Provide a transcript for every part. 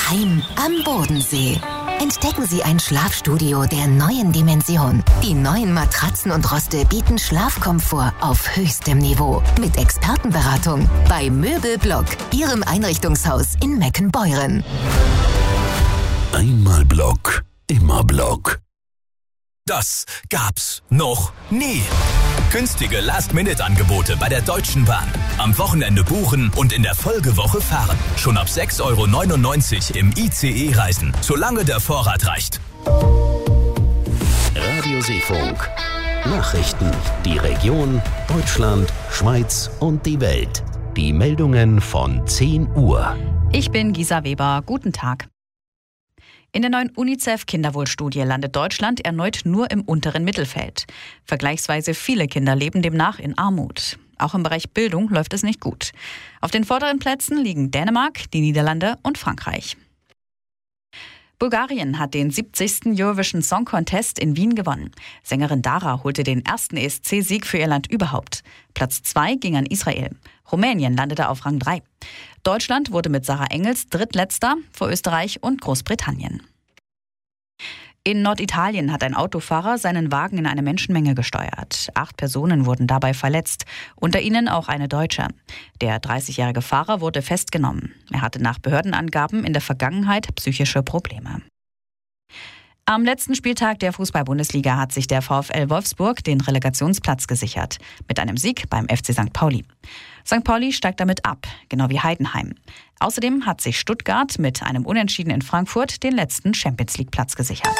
Daheim am Bodensee. Entdecken Sie ein Schlafstudio der neuen Dimension. Die neuen Matratzen und Roste bieten Schlafkomfort auf höchstem Niveau. Mit Expertenberatung bei Möbelblock, Ihrem Einrichtungshaus in Meckenbeuren. Einmal Block, immer Block. Das gab's noch nie. Günstige Last-Minute-Angebote bei der Deutschen Bahn. Am Wochenende buchen und in der Folgewoche fahren. Schon ab 6,99 € im ICE reisen, solange der Vorrat reicht. Radio Seefunk. Nachrichten. Die Region, Deutschland, Schweiz und die Welt. Die Meldungen von 10 Uhr. Ich bin Gisa Weber. Guten Tag. In der neuen UNICEF-Kinderwohlstudie landet Deutschland erneut nur im unteren Mittelfeld. Vergleichsweise viele Kinder leben demnach in Armut. Auch im Bereich Bildung läuft es nicht gut. Auf den vorderen Plätzen liegen Dänemark, die Niederlande und Frankreich. Bulgarien hat den 70. Eurovision Song Contest in Wien gewonnen. Sängerin Dara holte den ersten ESC-Sieg für ihr Land überhaupt. Platz 2 ging an Israel. Rumänien landete auf Rang 3. Deutschland wurde mit Sarah Engels drittletzter vor Österreich und Großbritannien. In Norditalien hat ein Autofahrer seinen Wagen in eine Menschenmenge gesteuert. 8 Personen wurden dabei verletzt, unter ihnen auch eine Deutsche. Der 30-jährige Fahrer wurde festgenommen. Er hatte nach Behördenangaben in der Vergangenheit psychische Probleme. Am letzten Spieltag der Fußball-Bundesliga hat sich der VfL Wolfsburg den Relegationsplatz gesichert. Mit einem Sieg beim FC St. Pauli. St. Pauli steigt damit ab, genau wie Heidenheim. Außerdem hat sich Stuttgart mit einem Unentschieden in Frankfurt den letzten Champions-League-Platz gesichert.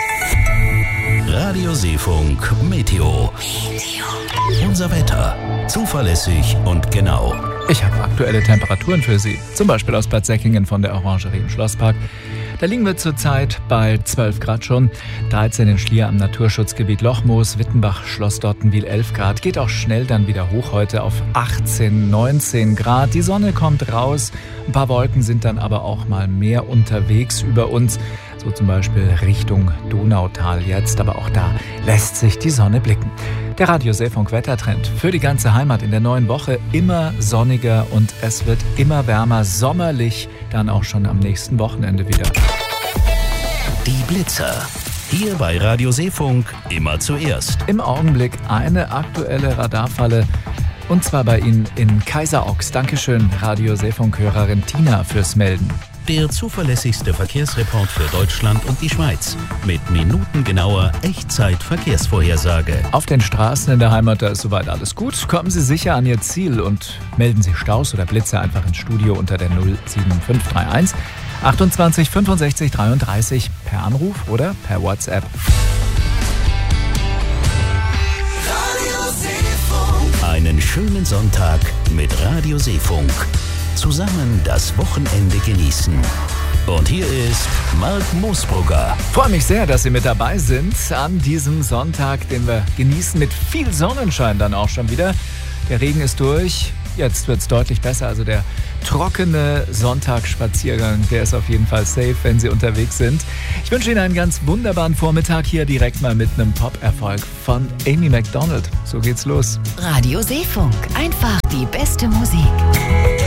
Radio Seefunk Meteo. Unser Wetter. Zuverlässig und genau. Ich habe aktuelle Temperaturen für Sie. Zum Beispiel aus Bad Säckingen von der Orangerie im Schlosspark. Da liegen wir zurzeit bei 12 Grad schon. 13 in Schlier am Naturschutzgebiet Lochmoos, Wittenbach, Schloss Dottenwil 11 Grad. Geht auch schnell dann wieder hoch heute auf 18, 19 Grad. Die Sonne kommt raus. Ein paar Wolken sind dann aber auch mal mehr unterwegs über uns. So zum Beispiel Richtung Donautal jetzt. Aber auch da lässt sich die Sonne blicken. Der Radio Seefunk Wettertrend für die ganze Heimat in der neuen Woche. Immer sonniger und es wird immer wärmer, sommerlich, dann auch schon am nächsten Wochenende wieder. Die Blitzer. Hier bei Radio Seefunk immer zuerst. Im Augenblick eine aktuelle Radarfalle. Und zwar bei Ihnen in Kaiserochs. Dankeschön, Radio Seefunk-Hörerin Tina, fürs Melden. Der zuverlässigste Verkehrsreport für Deutschland und die Schweiz. Mit minutengenauer Echtzeit-Verkehrsvorhersage. Auf den Straßen in der Heimat, da ist soweit alles gut. Kommen Sie sicher an Ihr Ziel und melden Sie Staus oder Blitze einfach ins Studio unter der 07531 28 65 33 per Anruf oder per WhatsApp. Einen schönen Sonntag mit Radio Seefunk. Zusammen das Wochenende genießen. Und hier ist Marc Moosbrugger. Freue mich sehr, dass Sie mit dabei sind an diesem Sonntag, den wir genießen mit viel Sonnenschein dann auch schon wieder. Der Regen ist durch. Jetzt wird es deutlich besser. Also der trockene Sonntagsspaziergang, der ist auf jeden Fall safe, wenn Sie unterwegs sind. Ich wünsche Ihnen einen ganz wunderbaren Vormittag hier direkt mal mit einem Pop-Erfolg von Amy Macdonald. So geht's los. Radio Seefunk. Einfach die beste Musik.